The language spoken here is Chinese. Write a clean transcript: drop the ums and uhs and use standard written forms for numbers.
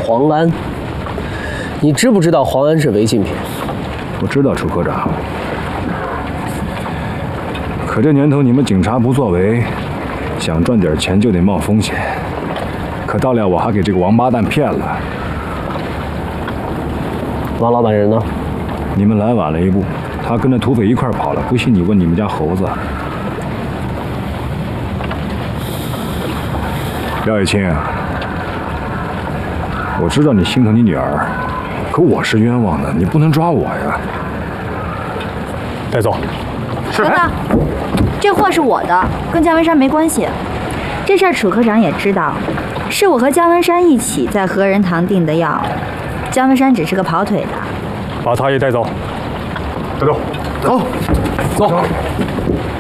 黄安。你知不知道黄安是违禁品？ 我知道，楚科长。可这年头，你们警察不作为，想赚点钱就得冒风险。可到了我还给这个王八蛋骗了。 王老板人呢？ 你们来晚了一步，他跟着土匪一块跑了。不信你问你们家猴子。廖叶青，我知道你心疼你女儿，可我是冤枉的，你不能抓我呀。 带走。 是。等等，这货是我的，跟姜文山没关系。这事儿楚科长也知道，是我和姜文山一起在和仁堂订的药，姜文山只是个跑腿的。 把他也带走。 带走。走。走。